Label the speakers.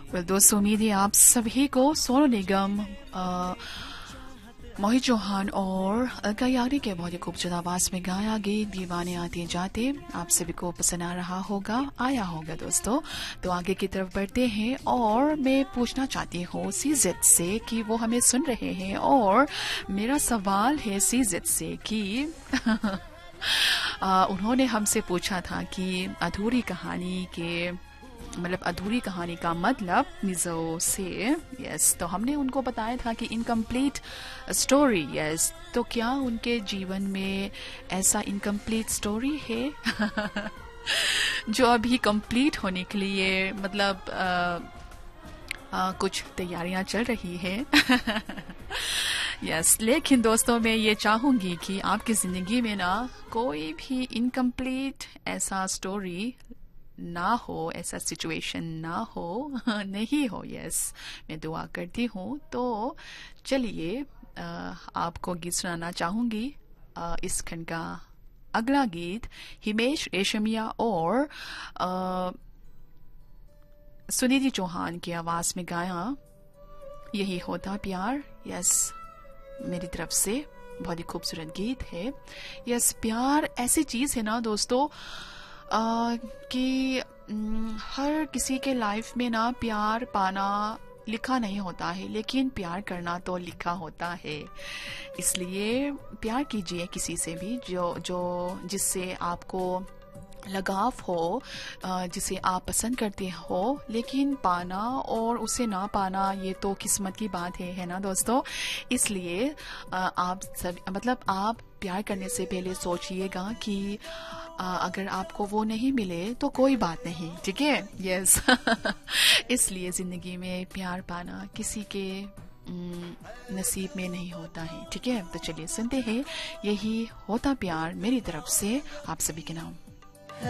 Speaker 1: दोस्तों, उम्मीद है आप सभी को सोनू निगम, मोहित चौहान और अलका याग्निक के बहुत ही खूबसूरत आवाज में गाया गीत दीवाने आते जाते आप सभी को पसंद आ रहा होगा, आया होगा दोस्तों। तो आगे की तरफ बढ़ते हैं और मैं पूछना चाहती हूँ सीजेड से कि वो हमें सुन रहे हैं, और मेरा सवाल है सीजेड से कि उन्होंने हमसे पूछा था कि अधूरी कहानी के मतलब अधूरी कहानी का मतलब मिजो से। यस, तो हमने उनको बताया था कि इनकम्प्लीट स्टोरी। यस, तो क्या उनके जीवन में ऐसा इनकम्प्लीट स्टोरी है जो अभी कंप्लीट होने के लिए मतलब कुछ तैयारियां चल रही है। यस, लेकिन दोस्तों मैं ये चाहूंगी कि आपकी जिंदगी में ना कोई भी इनकम्प्लीट ऐसा स्टोरी ना हो, ऐसा सिचुएशन ना हो, नहीं हो। यस, मैं दुआ करती हूँ। तो चलिए आपको गीत सुनाना चाहूंगी। इस खंड का अगला गीत हिमेश रेशमिया और सुनिधि चौहान की आवाज में गाया यही होता प्यार। यस, मेरी तरफ से बहुत ही खूबसूरत गीत है। यस, प्यार ऐसी चीज है ना दोस्तों कि हर किसी के लाइफ में ना प्यार पाना लिखा नहीं होता है, लेकिन प्यार करना तो लिखा होता है। इसलिए प्यार कीजिए किसी से भी जो जिससे आपको लगाव हो, जिसे आप पसंद करते हो। लेकिन पाना और उसे ना पाना ये तो किस्मत की बात है ना दोस्तों। इसलिए आप सब मतलब आप प्यार करने से पहले सोचिएगा कि अगर आपको वो नहीं मिले तो कोई बात नहीं, ठीक है। यस इसलिए जिंदगी में प्यार पाना किसी के नसीब में नहीं होता है, ठीक है। तो चलिए सुनते हैं यही होता प्यार मेरी तरफ से आप सभी के नाम।